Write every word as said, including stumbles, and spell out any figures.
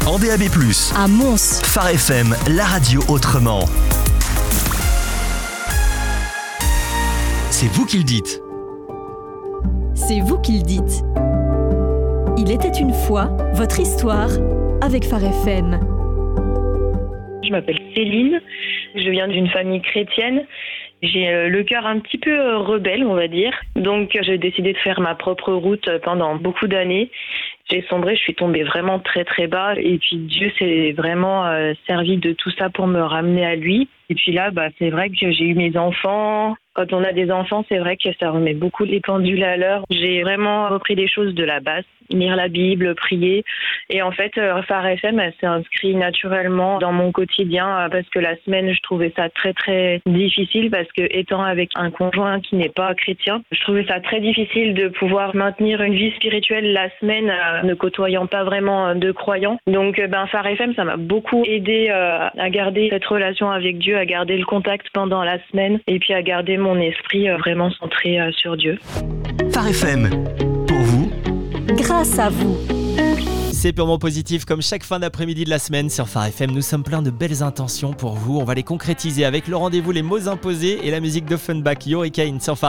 en D A B plus, à Mons. Phare F M, la radio autrement. C'est vous qui le dites. C'est vous qui le dites. Il était une fois votre histoire avec Phare F M. Je m'appelle Céline, je viens d'une famille chrétienne. J'ai le cœur un petit peu rebelle, on va dire. Donc j'ai décidé de faire ma propre route pendant beaucoup d'années. J'ai sombré, je suis tombée vraiment très très bas. Et puis Dieu s'est vraiment euh, servi de tout ça pour me ramener à lui. Et puis là, bah, c'est vrai que j'ai eu mes enfants. Quand on a des enfants, c'est vrai que ça remet beaucoup les pendules à l'heure. J'ai vraiment repris des choses de la base, lire la Bible, prier. Et en fait, Phare F M, elle s'est inscrite naturellement dans mon quotidien parce que la semaine, je trouvais ça très très difficile parce que étant avec un conjoint qui n'est pas chrétien, je trouvais ça très difficile de pouvoir maintenir une vie spirituelle la semaine ne côtoyant pas vraiment de croyants. Donc, ben, Phare F M, ça m'a beaucoup aidé à garder cette relation avec Dieu, à garder le contact pendant la semaine et puis à garder mon esprit vraiment centré sur Dieu. Phare F M, pour vous, grâce à vous. C'est purement positif comme chaque fin d'après-midi de la semaine sur Phare F M. Nous sommes pleins de belles intentions pour vous. On va les concrétiser avec le rendez-vous Les mots imposés et la musique d'Offenbach, Hurricane sur Phare.